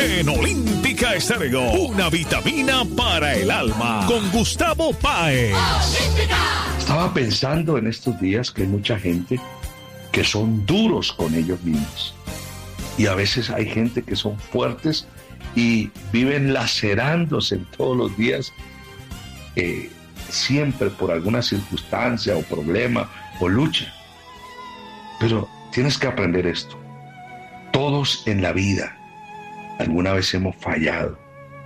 En Olímpica Estéreo, una vitamina para el alma. Con Gustavo Páez. Estaba pensando en estos días que hay mucha gente que son duros con ellos mismos. Y a veces hay gente que son fuertes y viven lacerándose todos los días, siempre por alguna circunstancia o problema o lucha. Pero tienes que aprender esto. Todos en la vida alguna vez hemos fallado.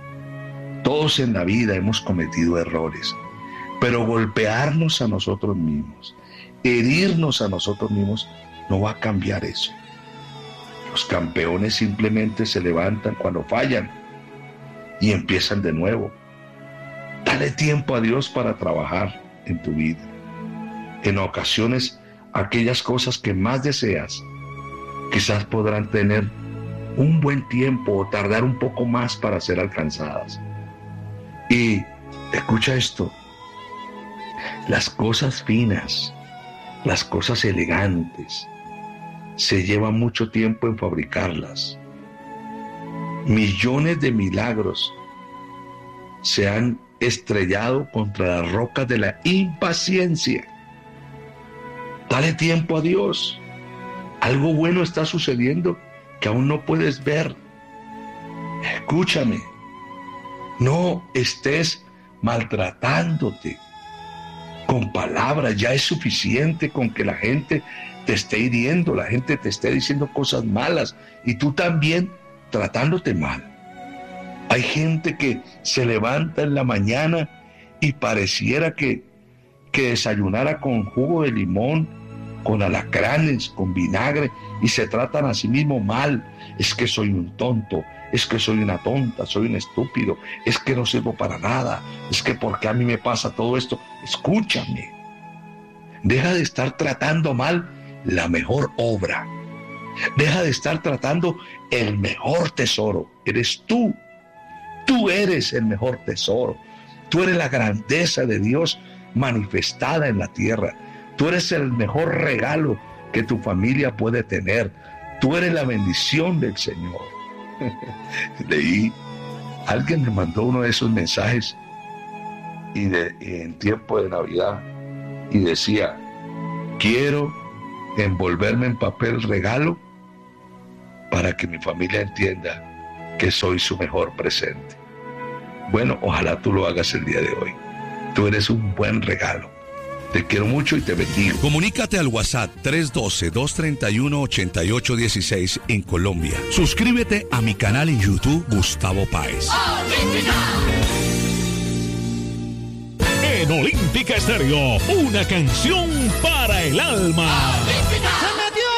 Todos en la vida hemos cometido errores. Pero golpearnos a nosotros mismos, herirnos a nosotros mismos, no va a cambiar eso. Los campeones simplemente se levantan cuando fallan y empiezan de nuevo. Dale tiempo a Dios para trabajar en tu vida. En ocasiones, aquellas cosas que más deseas, quizás podrán tener un buen tiempo o tardar un poco más para ser alcanzadas. Y escucha esto, las cosas finas, las cosas elegantes, se lleva mucho tiempo en fabricarlas. Millones de milagros se han estrellado contra las rocas de la impaciencia. Dale tiempo a Dios. Algo bueno está sucediendo que aún no puedes ver. Escúchame, no estés maltratándote con palabras. Ya es suficiente con que la gente te esté hiriendo, la gente te esté diciendo cosas malas y tú también tratándote mal. Hay gente que se levanta en la mañana y pareciera que desayunara con jugo de limón, con alacranes, con vinagre, y se tratan a sí mismo mal. Es que soy un tonto, es que soy una tonta, soy un estúpido, es que no sirvo para nada, es que ¿por qué a mí me pasa todo esto? Escúchame, deja de estar tratando mal la mejor obra, deja de estar tratando el mejor tesoro. Eres tú eres el mejor tesoro, tú eres la grandeza de Dios manifestada en la tierra, tú eres el mejor regalo que tu familia puede tener, tú eres la bendición del Señor. Leí, alguien me mandó uno de esos mensajes en tiempo de Navidad y decía: quiero envolverme en papel regalo para que mi familia entienda que soy su mejor presente. Bueno, ojalá tú lo hagas el día de hoy. Tú eres un buen regalo. Te quiero mucho y te bendigo. Comunícate al WhatsApp 312-231-8816 en Colombia. Suscríbete a mi canal en YouTube, Gustavo Páez. En Olímpica Estéreo, una canción para el alma. ¡Se metió!